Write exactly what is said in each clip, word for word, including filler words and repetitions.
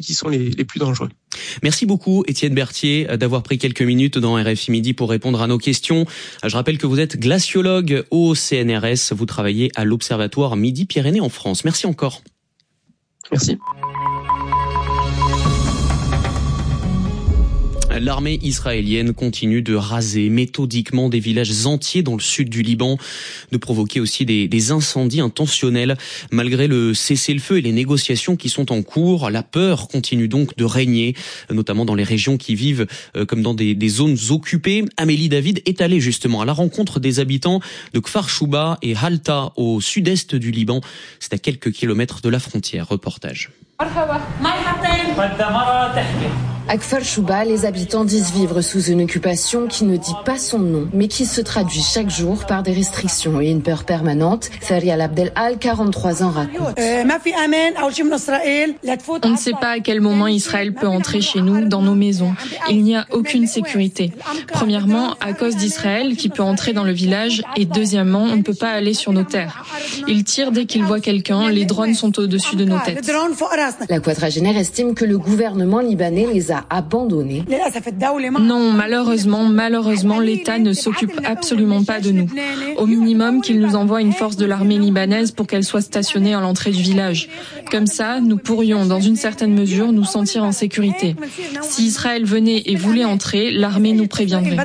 qui sont les, les plus dangereux. Merci beaucoup Étienne Berthier d'avoir pris quelques minutes dans R F I Midi pour répondre à nos questions. Je rappelle que vous êtes glaciologue au C N R S, vous travaillez à l'Observatoire Midi-Pyrénées en France. Merci encore. Merci. L'armée israélienne continue de raser méthodiquement des villages entiers dans le sud du Liban, de provoquer aussi des, des incendies intentionnels. Malgré le cessez-le-feu et les négociations qui sont en cours, la peur continue donc de régner, notamment dans les régions qui vivent euh, comme dans des, des zones occupées. Amélie David est allée justement à la rencontre des habitants de Kfar Shouba et Halta au sud-est du Liban. C'est à quelques kilomètres de la frontière. Reportage. À Kfar Shouba, les habitants disent vivre sous une occupation qui ne dit pas son nom, mais qui se traduit chaque jour par des restrictions et une peur permanente. Farial Abdelal, quarante-trois ans, raconte. On ne sait pas à quel moment Israël peut entrer chez nous, dans nos maisons. Il n'y a aucune sécurité. Premièrement, à cause d'Israël qui peut entrer dans le village, et deuxièmement, on ne peut pas aller sur nos terres. Ils tirent dès qu'ils voient quelqu'un, les drones sont au-dessus de nos têtes. La quadragénaire estime que le gouvernement libanais les a abandonnés. Non, malheureusement, malheureusement, l'État ne s'occupe absolument pas de nous. Au minimum, qu'il nous envoie une force de l'armée libanaise pour qu'elle soit stationnée à l'entrée du village. Comme ça, nous pourrions, dans une certaine mesure, nous sentir en sécurité. Si Israël venait et voulait entrer, l'armée nous préviendrait.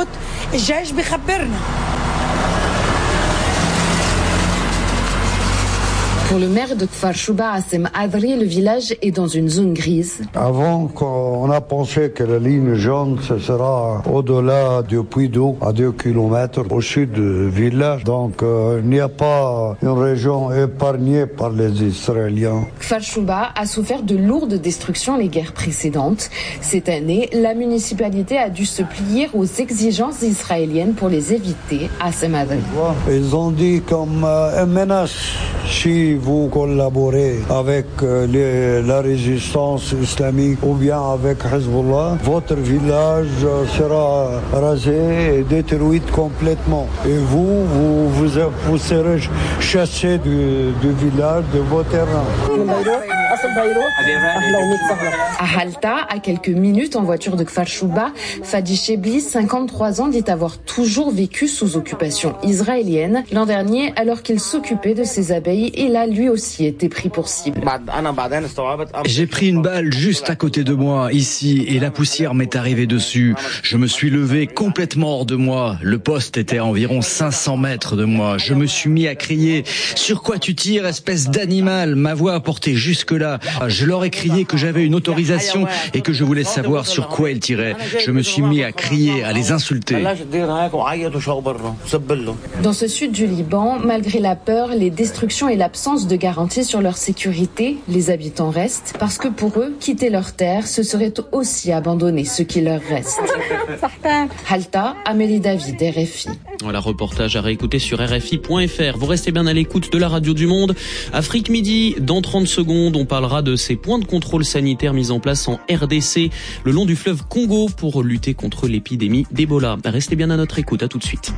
Pour le maire de Kfar Shouba, Hassem Adri, le village est dans une zone grise. Avant, on a pensé que la ligne jaune, ce sera au-delà du puits d'eau, à deux kilomètres au sud du village. Donc, euh, il n'y a pas une région épargnée par les Israéliens. Kfar Shouba a souffert de lourdes destructions les guerres précédentes. Cette année, la municipalité a dû se plier aux exigences israéliennes pour les éviter, Hassem Adri. Ils ont dit comme euh, une menace. Si vous collaborez avec euh, les, la résistance islamique ou bien avec Hezbollah, votre village euh, sera rasé et détruit complètement. Et vous, vous, vous, vous serez chassés du, du village, de vos terrains. À Halta, à quelques minutes en voiture de Kfar Shouba, Fadi Chebli, cinquante-trois ans, dit avoir toujours vécu sous occupation israélienne. L'an dernier, alors qu'il s'occupait de ses abeilles, il a lui aussi été pris pour cible. J'ai pris une balle juste à côté de moi, ici, et la poussière m'est arrivée dessus. Je me suis levé complètement hors de moi. Le poste était à environ cinq cents mètres de moi. Je me suis mis à crier « Sur quoi tu tires, espèce d'animal ?» Ma voix a porté jusque-là. Je leur ai crié que j'avais une autorisation et que je voulais savoir sur quoi ils tiraient. Je me suis mis à crier, à les insulter. Dans ce sud du Liban, malgré la peur, les destructions et l'absence de garantie sur leur sécurité, les habitants restent parce que pour eux, quitter leur terre, ce serait aussi abandonner ce qui leur reste. Halta, Amélie David, R F I. Voilà, reportage à réécouter sur R F I point F R. Vous restez bien à l'écoute de la radio du monde. Afrique Midi, dans trente secondes, on parlera de ces points de contrôle sanitaire mis en place en R D C le long du fleuve Congo pour lutter contre l'épidémie d'Ebola. Restez bien à notre écoute, à tout de suite.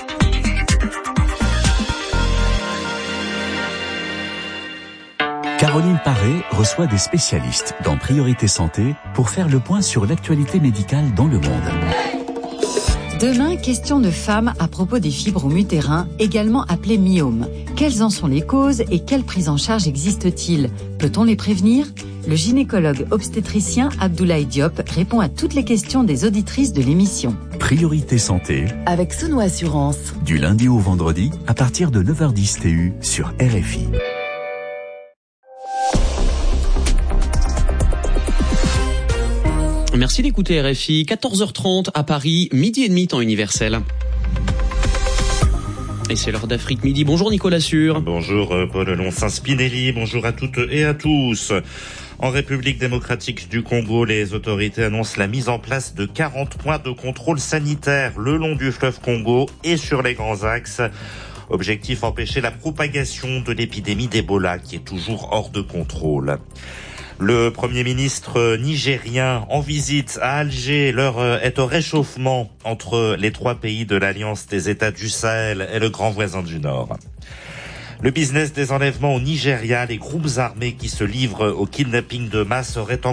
Caroline Paré reçoit des spécialistes dans Priorité Santé pour faire le point sur l'actualité médicale dans le monde. Demain, question de femmes à propos des fibromes utérins, également appelés myomes. Quelles en sont les causes et quelle prise en charge existe-t-il? Peut-on les prévenir? Le gynécologue obstétricien Abdoulaye Diop répond à toutes les questions des auditrices de l'émission. Priorité Santé avec Sono Assurance. Du lundi au vendredi à partir de neuf heures dix T U sur R F I. Merci d'écouter R F I, quatorze heures trente à Paris, midi et demi temps universel. Et c'est l'heure d'Afrique Midi. Bonjour Nicolas Sûr. Bonjour Paul Lonssin-Spinelli, bonjour à toutes et à tous. En République démocratique du Congo, les autorités annoncent la mise en place de quarante points de contrôle sanitaire le long du fleuve Congo et sur les grands axes. Objectif, empêcher la propagation de l'épidémie d'Ebola qui est toujours hors de contrôle. Le Premier ministre nigérien en visite à Alger, l'heure est au réchauffement entre les trois pays de l'Alliance des États du Sahel et le grand voisin du Nord. Le business des enlèvements au Nigeria, les groupes armés qui se livrent au kidnapping de masse auraient